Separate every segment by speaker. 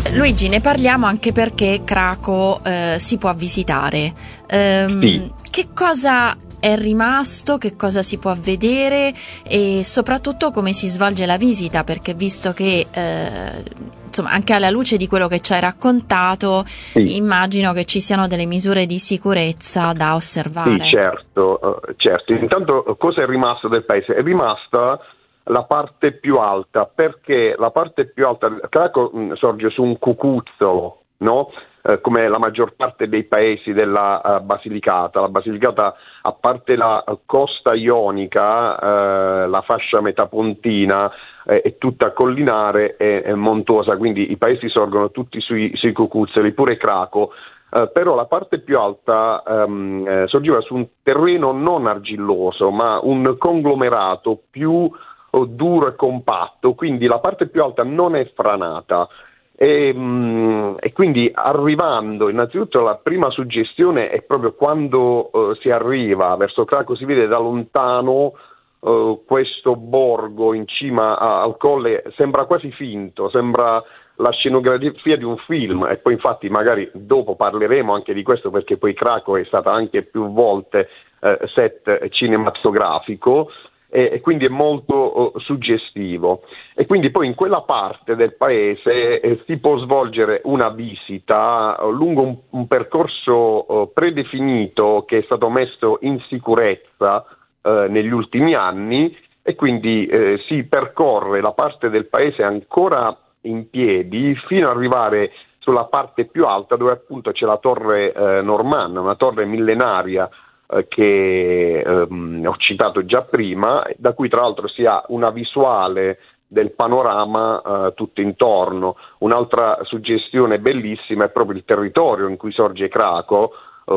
Speaker 1: Luigi, ne parliamo anche perché Cracovia si può visitare.
Speaker 2: Sì.
Speaker 1: Che cosa è rimasto, che cosa si può vedere e soprattutto come si svolge la visita, perché visto che insomma, anche alla luce di quello che ci hai raccontato,
Speaker 2: Sì.
Speaker 1: immagino che ci siano delle misure di sicurezza da osservare.
Speaker 2: Sì, certo. Intanto, cosa è rimasto del paese? È rimasta la parte più alta, perché la parte più alta, Cracovia sorge su un cucuzzolo, no? Come la maggior parte dei paesi della Basilicata. La Basilicata, a parte la costa ionica, la fascia metapontina, è tutta collinare e montuosa, quindi i paesi sorgono tutti sui cucuzzoli, pure Cracovia. Però la parte più alta sorgeva su un terreno non argilloso, ma un conglomerato più duro e compatto, quindi la parte più alta non è franata. E quindi arrivando, innanzitutto la prima suggestione è proprio quando si arriva verso Cracovia, si vede da lontano questo borgo in cima al colle, sembra quasi finto, sembra la scenografia di un film, e poi infatti magari dopo parleremo anche di questo, perché poi Cracovia è stata anche più volte set cinematografico, e quindi è molto suggestivo. E quindi poi in quella parte del paese si può svolgere una visita lungo un percorso predefinito che è stato messo in sicurezza negli ultimi anni, e quindi si percorre la parte del paese ancora in piedi fino ad arrivare sulla parte più alta, dove appunto c'è la torre normanna, una torre millenaria che ho citato già prima, da cui tra l'altro si ha una visuale del panorama tutto intorno. Un'altra suggestione bellissima è proprio il territorio in cui sorge Cracovia.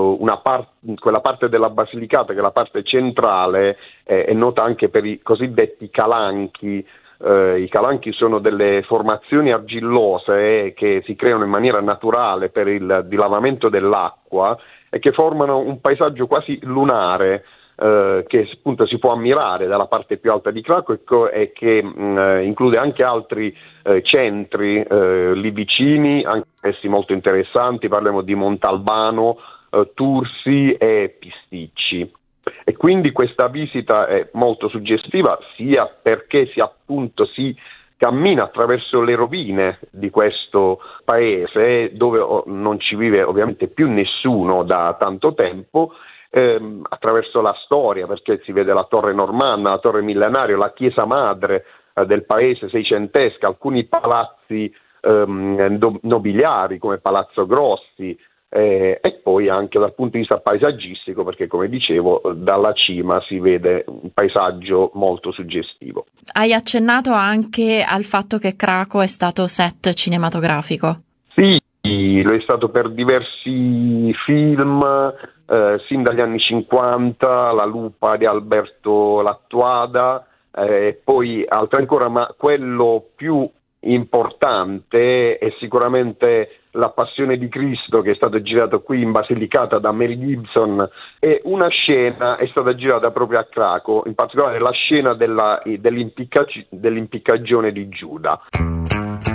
Speaker 2: Quella parte della Basilicata, che è la parte centrale, è nota anche per i cosiddetti calanchi. I calanchi sono delle formazioni argillose che si creano in maniera naturale per il dilavamento dell'acqua e che formano un paesaggio quasi lunare, che appunto si può ammirare dalla parte più alta di Cracovia, e che include anche altri centri lì vicini, anche essi molto interessanti. Parliamo di Montalbano, Tursi e Pisticci. E quindi questa visita è molto suggestiva, sia perché si cammina attraverso le rovine di questo paese, dove non ci vive ovviamente più nessuno da tanto tempo, attraverso la storia, perché si vede la torre normanna, la torre millenaria, la chiesa madre del paese seicentesca, alcuni palazzi nobiliari come Palazzo Grossi, e poi anche dal punto di vista paesaggistico, perché come dicevo dalla cima si vede un paesaggio molto suggestivo.
Speaker 1: Hai accennato anche al fatto che Cracovia è stato set cinematografico.
Speaker 2: Sì, lo è stato per diversi film, sin dagli anni 50, La lupa di Alberto Lattuada, poi altro ancora, ma quello più importante è sicuramente La Passione di Cristo, che è stato girato qui in Basilicata da Mel Gibson, e una scena è stata girata proprio a Cracovia, in particolare la scena dell'impiccagione di Giuda.